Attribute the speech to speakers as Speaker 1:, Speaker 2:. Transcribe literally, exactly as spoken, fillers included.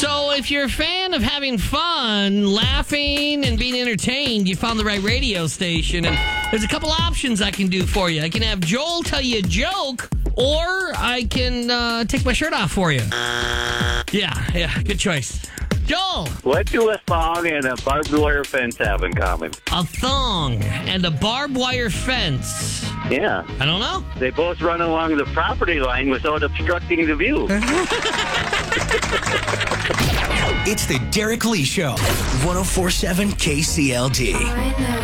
Speaker 1: So if you're a fan of having fun, laughing, and being entertained, you found the right radio station. And there's a couple options I can do for you. I can have Joel tell you a joke, or I can uh, take my shirt off for you. Yeah, yeah, good choice. Joel.
Speaker 2: What do a thong and a barbed wire fence have in common?
Speaker 1: A thong and a barbed wire fence.
Speaker 2: Yeah.
Speaker 1: I don't know.
Speaker 2: They both run along the property line without obstructing the view.
Speaker 3: It's the Derek Lee Show. one oh four point seven K C L D.